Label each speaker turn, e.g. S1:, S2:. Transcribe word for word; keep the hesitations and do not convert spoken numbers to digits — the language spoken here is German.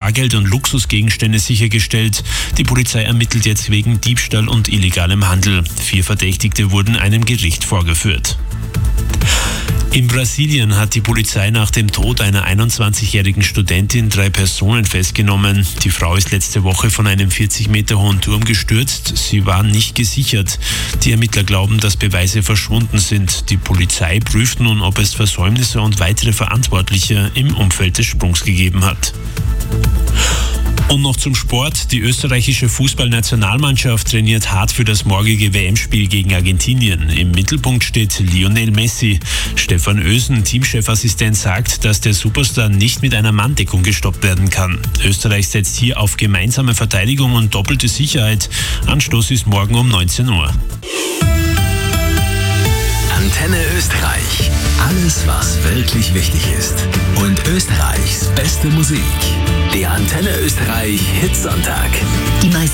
S1: Bargeld und Luxusgegenstände sichergestellt. Die Polizei ermittelt jetzt wegen Diebstahl und illegalem Handel. Vier Verdächtigte wurden einem Gericht vorgeführt. In Brasilien hat die Polizei nach dem Tod einer einundzwanzigjährigen Studentin drei Personen festgenommen. Die Frau ist letzte Woche von einem vierzig Meter hohen Turm gestürzt. Sie war nicht gesichert. Die Ermittler glauben, dass Beweise verschwunden sind. Die Polizei prüft nun, ob es Versäumnisse und weitere Verantwortliche im Umfeld des Sprungs gegeben hat. Und noch zum Sport. Die österreichische Fußballnationalmannschaft trainiert hart für das morgige W M-Spiel gegen Argentinien. Im Mittelpunkt steht Lionel Messi. Stefan Ösen, Teamchefassistent, sagt, dass der Superstar nicht mit einer Manndeckung gestoppt werden kann. Österreich setzt hier auf gemeinsame Verteidigung und doppelte Sicherheit. Anstoß ist morgen um neunzehn Uhr.
S2: Antenne Österreich. Alles, was wirklich wichtig ist. Und Österreichs beste Musik. Der Antenne Österreich Hitsonntag.
S3: Die meisten